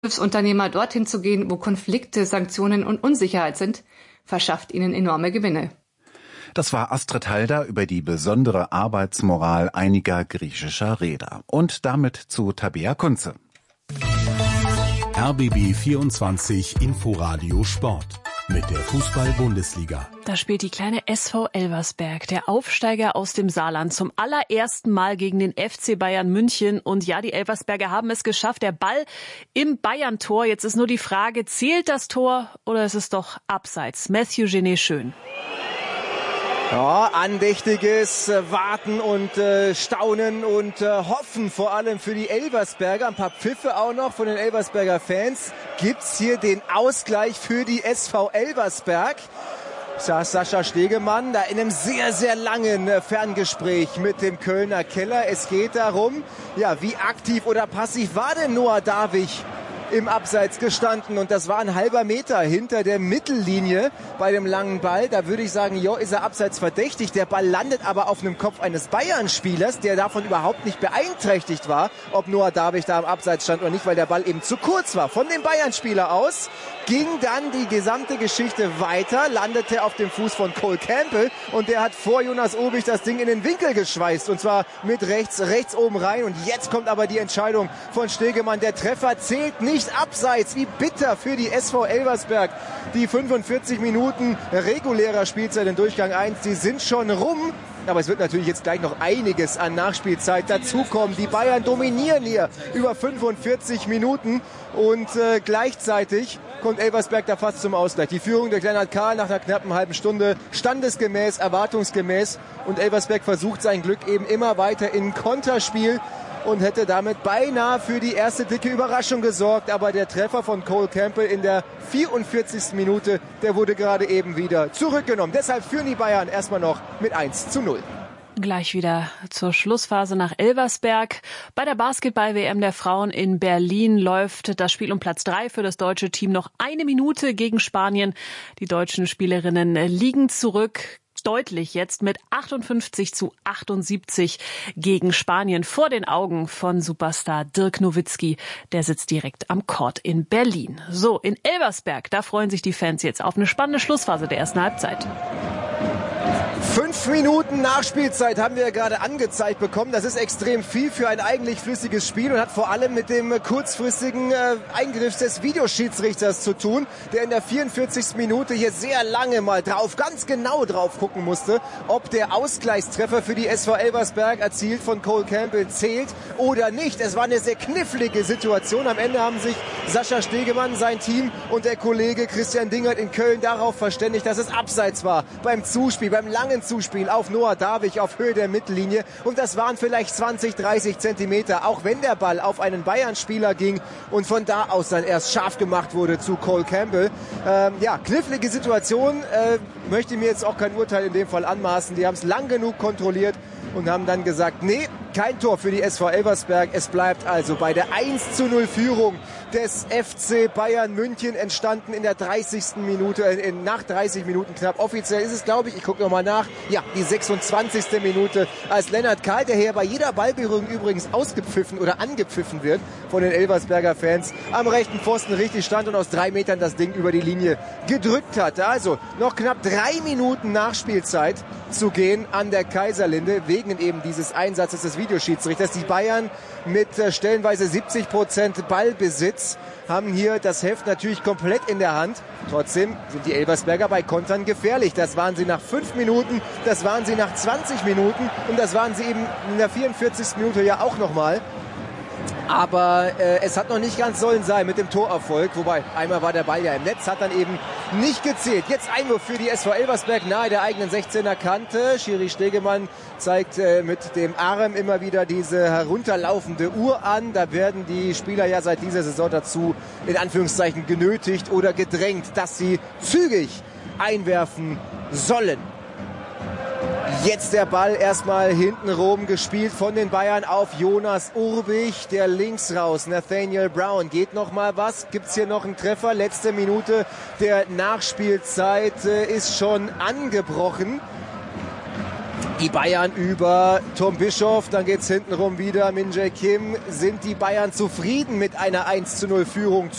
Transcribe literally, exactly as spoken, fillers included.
Hilfsunternehmer dorthin zu gehen, wo Konflikte, Sanktionen und Unsicherheit sind, verschafft ihnen enorme Gewinne. Das war Astrid Halder über die besondere Arbeitsmoral einiger griechischer Reeder. Und damit zu Tabea Kunze. R B B vierundzwanzig Inforadio Sport mit der Fußball-Bundesliga. Da spielt die kleine S V Elversberg, der Aufsteiger aus dem Saarland, zum allerersten Mal gegen den F C Bayern München. Und ja, die Elversberger haben es geschafft. Der Ball im Bayern-Tor. Jetzt ist nur die Frage, zählt das Tor oder ist es doch abseits? Matthew Genet schön. Ja, andächtiges äh, Warten und äh, Staunen und äh, Hoffen vor allem für die Elversberger. Ein paar Pfiffe auch noch von den Elversberger Fans. Gibt's hier den Ausgleich für die S V Elversberg. Saß Sascha Stegemann da in einem sehr, sehr langen äh, Ferngespräch mit dem Kölner Keller. Es geht darum, ja, wie aktiv oder passiv war denn Noah Davich im Abseits gestanden, und das war ein halber Meter hinter der Mittellinie bei dem langen Ball. Da würde ich sagen, jo, ist er abseits verdächtig. Der Ball landet aber auf einem Kopf eines Bayern-Spielers, der davon überhaupt nicht beeinträchtigt war, ob Noah Davich da im Abseits stand oder nicht, weil der Ball eben zu kurz war. Von dem Bayern-Spieler aus ging dann die gesamte Geschichte weiter, landete auf dem Fuß von Cole Campbell, und der hat vor Jonas Obich das Ding in den Winkel geschweißt, und zwar mit rechts, rechts oben rein. Und jetzt kommt aber die Entscheidung von Stegemann. Der Treffer zählt nicht abseits. Wie bitter für die S V Elversberg. Die fünfundvierzig Minuten regulärer Spielzeit in Durchgang eins, die sind schon rum. Aber es wird natürlich jetzt gleich noch einiges an Nachspielzeit dazukommen. Die Bayern dominieren hier über fünfundvierzig Minuten, und äh, gleichzeitig kommt Elversberg da fast zum Ausgleich. Die Führung durch Lennart Kahl nach einer knappen halben Stunde, standesgemäß, erwartungsgemäß, und Elversberg versucht sein Glück eben immer weiter in Konterspiel und hätte damit beinahe für die erste dicke Überraschung gesorgt. Aber der Treffer von Cole Campbell in der vierundvierzigsten Minute, der wurde gerade eben wieder zurückgenommen. Deshalb führen die Bayern erstmal noch mit eins zu null. Gleich wieder zur Schlussphase nach Elversberg. Bei der Basketball-W M der Frauen in Berlin läuft das Spiel um Platz drei für das deutsche Team noch eine Minute gegen Spanien. Die deutschen Spielerinnen liegen zurück. Deutlich jetzt mit achtundfünfzig zu achtundsiebzig gegen Spanien vor den Augen von Superstar Dirk Nowitzki. Der sitzt direkt am Court in Berlin. So, in Elversberg, da freuen sich die Fans jetzt auf eine spannende Schlussphase der ersten Halbzeit. Fünf Minuten Nachspielzeit haben wir gerade angezeigt bekommen. Das ist extrem viel für ein eigentlich flüssiges Spiel und hat vor allem mit dem kurzfristigen äh, Eingriff des Videoschiedsrichters zu tun, der in der vierundvierzigsten Minute hier sehr lange mal drauf, ganz genau drauf gucken musste, ob der Ausgleichstreffer für die S V Elversberg erzielt von Cole Campbell zählt oder nicht. Es war eine sehr knifflige Situation. Am Ende haben sich Sascha Stegemann, sein Team und der Kollege Christian Dingert in Köln darauf verständigt, dass es abseits war beim Zuspiel, beim langen Zuspiel auf Noah Davich auf Höhe der Mittellinie, und das waren vielleicht zwanzig, dreißig Zentimeter, auch wenn der Ball auf einen Bayern-Spieler ging und von da aus dann erst scharf gemacht wurde zu Cole Campbell. Ähm, ja, knifflige Situation, äh, möchte mir jetzt auch kein Urteil in dem Fall anmaßen. Die haben es lang genug kontrolliert und haben dann gesagt, nee, kein Tor für die S V Elversberg. Es bleibt also bei der eins zu null Führung des F C Bayern München, entstanden in der dreißigsten Minute, äh, nach dreißig Minuten knapp. Offiziell ist es, glaube ich, ich gucke nochmal nach, ja, die sechsundzwanzigste Minute, als Lennart Kahl, der hier bei jeder Ballberührung übrigens ausgepfiffen oder angepfiffen wird von den Elversberger Fans, am rechten Pfosten richtig stand und aus drei Metern das Ding über die Linie gedrückt hat. Also noch knapp drei Minuten Nachspielzeit zu gehen an der Kaiserlinde, wegen eben dieses Einsatzes des Videoschiedsrichters. Die Bayern mit äh, stellenweise siebzig Prozent Ballbesitz haben hier das Heft natürlich komplett in der Hand. Trotzdem sind die Elversberger bei Kontern gefährlich. Das waren sie nach fünf Minuten, das waren sie nach zwanzig Minuten und das waren sie eben in der vierundvierzigsten Minute ja auch nochmal. Aber äh, es hat noch nicht ganz sollen sein mit dem Torerfolg. Wobei, einmal war der Ball ja im Netz, hat dann eben nicht gezählt. Jetzt Einwurf für die S V Elversberg nahe der eigenen sechzehner Kante. Schiri Stegemann zeigt äh, mit dem Arm immer wieder diese herunterlaufende Uhr an. Da werden die Spieler ja seit dieser Saison dazu in Anführungszeichen genötigt oder gedrängt, dass sie zügig einwerfen sollen. Jetzt der Ball erstmal hintenrum gespielt von den Bayern auf Jonas Urbich, der links raus. Nathaniel Brown, geht noch mal was? Gibt's hier noch einen Treffer? Letzte Minute der Nachspielzeit äh, ist schon angebrochen. Die Bayern über Tom Bischoff, dann geht's hintenrum wieder. Min Jae Kim. Sind die Bayern zufrieden mit einer eins zu null Führung?